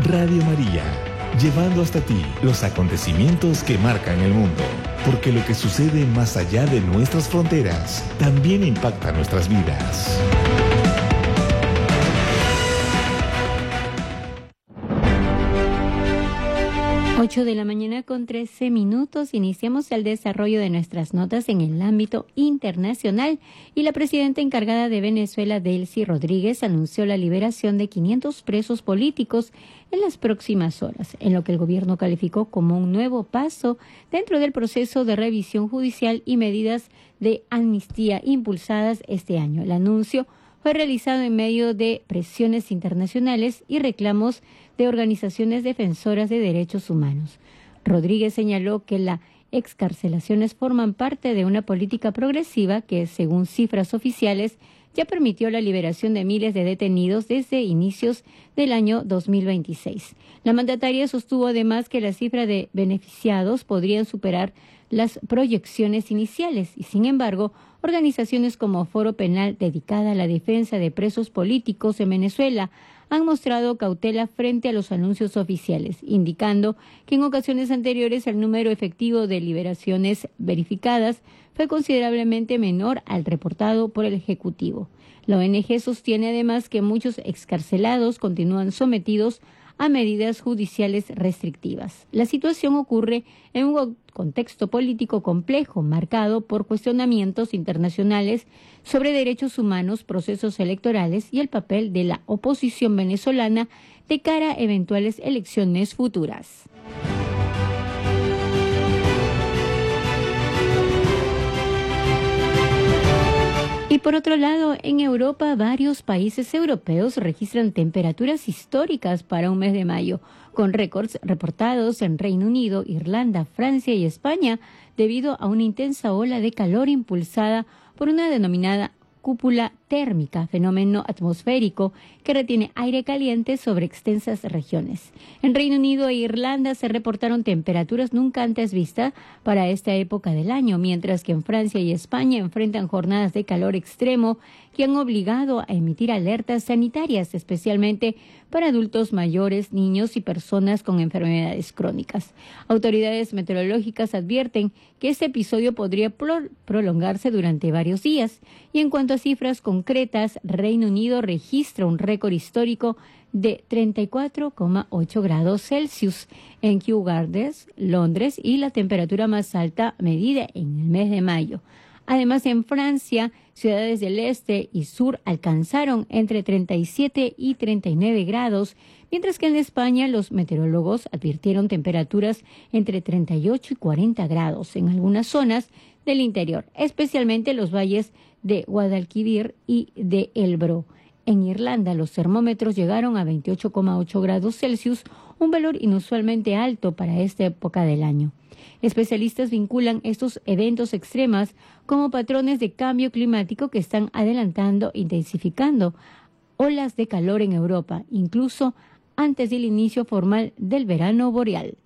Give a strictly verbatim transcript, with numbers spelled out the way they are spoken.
Radio María, llevando hasta ti los acontecimientos que marcan el mundo, porque lo que sucede más allá de nuestras fronteras también impacta nuestras vidas. ocho de la mañana con trece minutos, iniciamos el desarrollo de nuestras notas en el ámbito internacional y la presidenta encargada de Venezuela, Delcy Rodríguez, anunció la liberación de quinientos presos políticos en las próximas horas, en lo que el gobierno calificó como un nuevo paso dentro del proceso de revisión judicial y medidas de amnistía impulsadas este año. El anuncio fue realizado en medio de presiones internacionales y reclamos de organizaciones defensoras de derechos humanos. Rodríguez señaló que las excarcelaciones forman parte de una política progresiva que, según cifras oficiales, ya permitió la liberación de miles de detenidos desde inicios del año dos mil veintiséis. La mandataria sostuvo además que la cifra de beneficiados podrían superar las proyecciones iniciales y, sin embargo, organizaciones como Foro Penal, dedicada a la defensa de presos políticos en Venezuela, han mostrado cautela frente a los anuncios oficiales, indicando que en ocasiones anteriores el número efectivo de liberaciones verificadas fue considerablemente menor al reportado por el Ejecutivo. La O N G sostiene además que muchos excarcelados continúan sometidos a medidas judiciales restrictivas. La situación ocurre en un contexto político complejo, marcado por cuestionamientos internacionales sobre derechos humanos, procesos electorales y el papel de la oposición venezolana de cara a eventuales elecciones futuras. Y por otro lado, en Europa, varios países europeos registran temperaturas históricas para un mes de mayo, con récords reportados en Reino Unido, Irlanda, Francia y España, debido a una intensa ola de calor impulsada por una denominada cúpula térmica, fenómeno atmosférico que retiene aire caliente sobre extensas regiones. En Reino Unido e Irlanda se reportaron temperaturas nunca antes vistas para esta época del año, mientras que en Francia y España enfrentan jornadas de calor extremo que han obligado a emitir alertas sanitarias, especialmente para adultos mayores, niños y personas con enfermedades crónicas. Autoridades meteorológicas advierten que este episodio podría pro- prolongarse durante varios días. Y en cuanto a cifras concretas, Reino Unido registra un récord histórico de treinta y cuatro coma ocho grados Celsius en Kew Gardens, Londres, y la temperatura más alta medida en el mes de mayo. Además, en Francia, ciudades del este y sur alcanzaron entre treinta y siete y treinta y nueve grados, mientras que en España los meteorólogos advirtieron temperaturas entre treinta y ocho y cuarenta grados en algunas zonas del interior, especialmente los valles de Guadalquivir y de Elbro. En Irlanda, los termómetros llegaron a veintiocho coma ocho grados Celsius, un valor inusualmente alto para esta época del año. Especialistas vinculan estos eventos extremos como patrones de cambio climático que están adelantando, intensificando olas de calor en Europa, incluso antes del inicio formal del verano boreal.